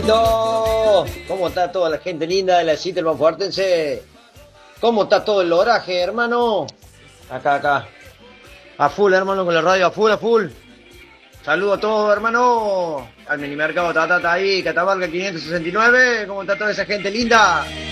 hermanito. ¿Cómo está toda la gente linda de la cita del Monfortense? ¿Cómo está todo el oraje, hermano? Acá. A full, hermano, con la radio, a full. Saludos a todos, hermano. Al minimercado Tatata ahí, Catamarca 569. ¿Cómo está toda esa gente linda?